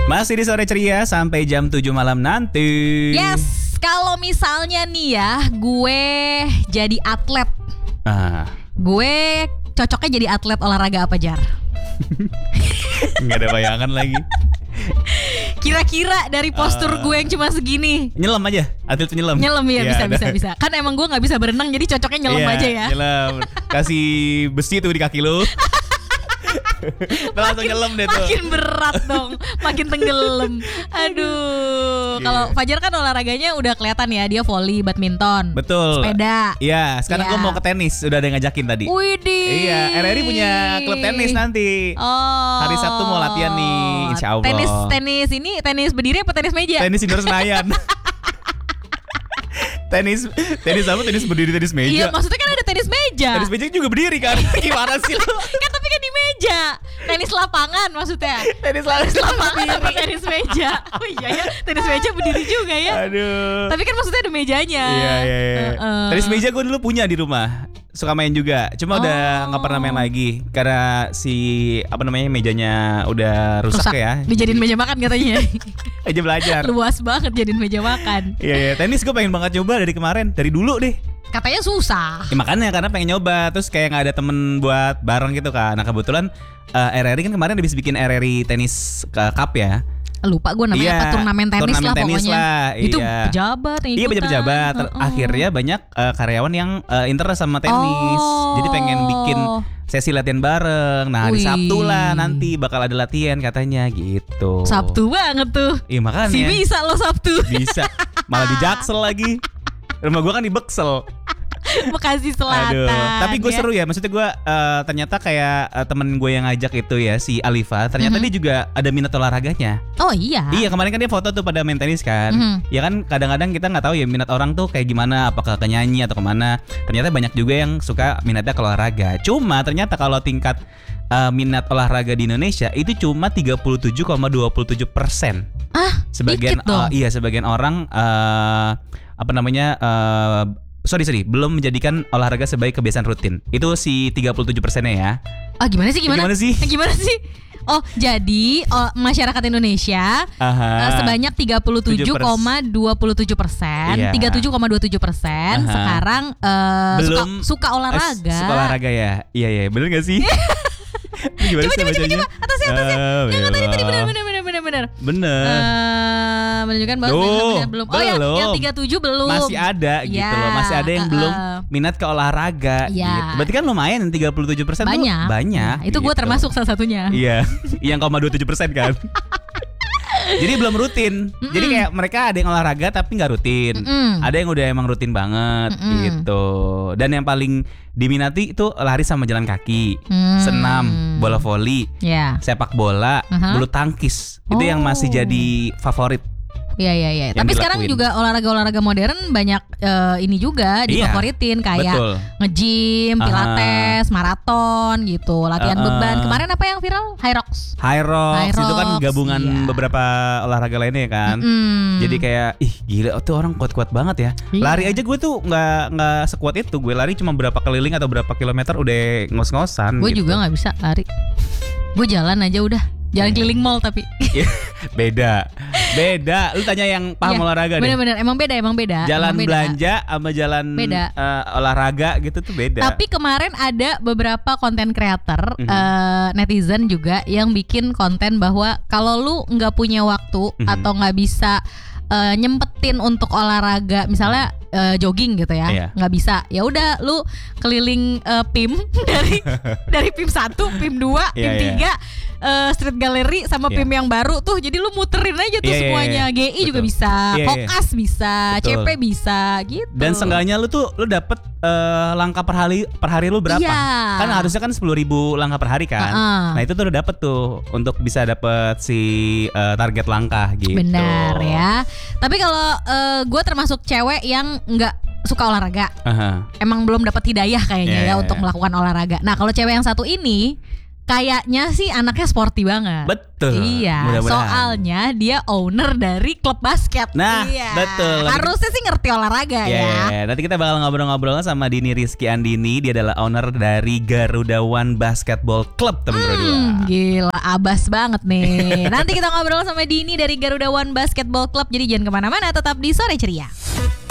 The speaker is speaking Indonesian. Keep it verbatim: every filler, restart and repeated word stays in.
Masih di sore ceria sampai jam tujuh malam nanti. Yes, kalau misalnya nih ya, gue jadi atlet. Ah. Gue cocoknya jadi atlet olahraga apa, Jar? Nggak ada bayangan lagi. Kira-kira dari postur uh, gue yang cuma segini. Nyelam aja, atlet penyelam. Nyelam ya, bisa, bisa, bisa. Kan emang gue gak bisa berenang, jadi cocoknya nyelam iya, aja ya. Nyelam, kasih besi tuh di kaki lu. Langsung nyelam deh tuh. Makin berat dong, makin tenggelam. Aduh, kalau Fajar kan olahraganya udah kelihatan ya, dia volley, badminton, betul, sepeda. Iya, sekarang ya. gue mau ke tenis, udah ada yang ngajakin tadi. Widih. Iya, R R I punya klub tenis nanti. Oh. Hari Sabtu mau latihan nih, insya Allah. Tenis, tenis ini tenis berdiri apa tenis meja? Tenis indoor Senayan. Tenis, tenis apa? Tenis berdiri, tenis meja. Iya, maksudnya kan ada tenis meja. Tenis meja juga berdiri kan? Gimana sih lu? Kan tapi kan di meja. Tenis lapangan maksudnya. Tenis, tenis lapangan apa tenis meja? Oh iya ya, tenis meja berdiri juga ya. Aduh. Tapi kan maksudnya ada mejanya. Iya iya iya. Uh, uh. Tenis meja gue dulu punya di rumah. Suka main juga. Cuma oh. udah nggak pernah main lagi karena si apa namanya mejanya udah rusak, rusak. ya. Dijadiin meja makan katanya. Aja belajar. Luas banget jadiin meja makan. Iya iya. Tenis gue pengen banget nyoba dari kemarin, dari dulu deh. Katanya susah. Ya, makanya karena pengen nyoba, terus kayak nggak ada temen buat bareng gitu kan. Nah kebetulan uh, R R I kan kemarin habis bikin R R I tenis cup ya. Lupa gue namanya iya, apa, turnamen tenis turnamen lah tenis pokoknya lah, itu iya. pejabat yang Iya pejabat-pejabat uh, uh. Akhirnya banyak uh, karyawan yang uh, interest sama tenis. oh. Jadi pengen bikin sesi latihan bareng. Nah hari Wih. Sabtu lah nanti bakal ada latihan katanya gitu. Sabtu banget tuh. Iya makanya si bisa lo Sabtu. Bisa. Malah di Jaksel lagi. Rumah gue kan di Beksel, Bekasi Selatan. Aduh, tapi gue ya. seru ya. Maksudnya gue uh, ternyata kayak uh, temen gue yang ngajak itu ya, si Alifa. Ternyata mm-hmm. dia juga ada minat olahraganya. Oh iya. Iya kemarin kan dia foto tuh pada main tenis kan. Mm-hmm. Ya kan kadang-kadang kita nggak tahu ya minat orang tuh kayak gimana. Apakah ke nyanyi atau kemana. Ternyata banyak juga yang suka minatnya ke olahraga. Cuma ternyata kalau tingkat uh, minat olahraga di Indonesia itu cuma tiga puluh tujuh koma dua puluh tujuh persen. Ah, sebagian dikit dong. Uh, iya sebagian orang uh, apa namanya uh, Sorry sorry belum menjadikan olahraga sebagai kebiasaan rutin. Itu si tiga puluh tujuh persennya ya. Ah gimana sih gimana? Gimana sih? Gimana sih? Oh jadi oh, masyarakat Indonesia uh, sebanyak tiga puluh tujuh koma dua puluh tujuh persen, iya. tiga puluh tujuh koma dua puluh tujuh persen sekarang uh, belum suka, suka olahraga. Eh, suka olahraga ya. Iya iya bener gak sih? Coba coba coba coba atasnya atasnya. Uh, yang tadi tadi benar benar benar benar benar. Bener. Uh, menunjukkan bahwa benar, benar, belum. Oh yang yang tiga puluh tujuh belum. Masih ada gitu ya, loh. Masih ada yang uh, belum minat ke olahraga ya. Gitu. Berarti kan lumayan tiga puluh tujuh persen banyak. Tuh banyak. Ya, itu gitu. Gue termasuk salah satunya. Iya. Yang koma dua puluh tujuh persen kan. Jadi belum rutin. Mm-mm. Jadi kayak mereka ada yang olahraga tapi nggak rutin. Mm-mm. Ada yang udah emang rutin banget. Mm-mm. Gitu. Dan yang paling diminati itu lari sama jalan kaki, mm. senam, bola voli, yeah. sepak bola, uh-huh. bulu tangkis. Itu oh. yang masih jadi favorit. Iya iya iya. Tapi dilakuin. Sekarang juga olahraga-olahraga modern banyak uh, ini juga difavoritin iya, kayak betul. Nge-gym, pilates, uh-huh. maraton gitu, latihan uh-uh. beban. Kemarin apa yang viral? High rocks. High rocks, High rocks itu kan gabungan iya. beberapa olahraga lainnya kan. Mm-hmm. Jadi kayak ih gila tuh orang kuat-kuat banget ya. Iya. Lari aja gue tuh nggak nggak sekuat itu. Gue lari cuma berapa keliling atau berapa kilometer udah ngos-ngosan. Gue gitu. juga nggak bisa lari. Gue jalan aja udah. Jalan keliling mall tapi beda, beda. Lu tanya yang paham ya, olahraga deh. Bener-bener, emang beda, emang beda. Jalan emang beda. belanja sama jalan uh, olahraga gitu tuh beda. Tapi kemarin ada beberapa konten creator, mm-hmm. uh, netizen juga yang bikin konten bahwa kalau lu nggak punya waktu mm-hmm. atau nggak bisa uh, nyempetin untuk olahraga, misalnya uh, jogging gitu ya, yeah. nggak bisa. Ya udah, lu keliling uh, P I M dari dari P I M satu, P I M dua, P I M yeah, tiga. Yeah. Uh, Street Gallery sama yeah. P I M yang baru tuh. Jadi lu muterin aja tuh yeah, semuanya yeah, yeah. G I Betul. Juga bisa yeah, Hokas yeah. bisa Betul. C P bisa gitu. Dan seenggaknya lu tuh lu dapet uh, langkah per hari per hari lu berapa yeah. Kan harusnya kan sepuluh ribu langkah per hari kan. uh-uh. Nah itu tuh udah dapet tuh untuk bisa dapet si uh, target langkah gitu. Benar ya. Tapi kalau uh, gue termasuk cewek yang nggak suka olahraga. uh-huh. Emang belum dapat hidayah kayaknya yeah, ya yeah, untuk yeah. melakukan olahraga. Nah kalau cewek yang satu ini kayaknya sih anaknya sporty banget. Betul. Iya. Mudah-mudahan. Soalnya dia owner dari klub basket. Nah, iya. betul. Harusnya sih ngerti olahraga yeah, ya. Nanti kita bakal ngobrol-ngobrol sama Dini Rizky Andini. Dia adalah owner dari Garuda One Basketball Club, teman Hmm, berdua. gila, abas banget nih. Nanti kita ngobrol sama Dini dari Garuda One Basketball Club. Jadi jangan kemana-mana, tetap di Sore Ceria.